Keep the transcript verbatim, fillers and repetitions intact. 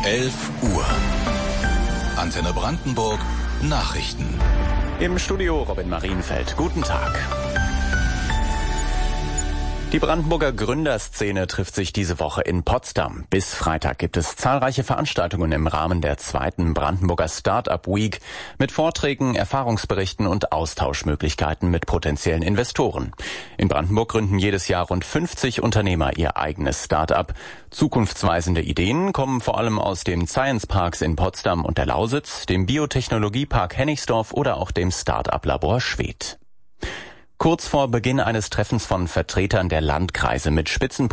elf Uhr. Antenne Brandenburg Nachrichten. Im Studio Robin Marienfeld. Guten Tag. Die Brandenburger Gründerszene trifft sich diese Woche in Potsdam. Bis Freitag gibt es zahlreiche Veranstaltungen im Rahmen der zweiten Brandenburger Start-up Week mit Vorträgen, Erfahrungsberichten und Austauschmöglichkeiten mit potenziellen Investoren. In Brandenburg gründen jedes Jahr rund fünfzig Unternehmer ihr eigenes Start-up. Zukunftsweisende Ideen kommen vor allem aus den Science Parks in Potsdam und der Lausitz, dem Biotechnologiepark Hennigsdorf oder auch dem Start-up-Labor Schwedt. Kurz vor Beginn eines Treffens von Vertretern der Landkreise mit Spitzenpositionen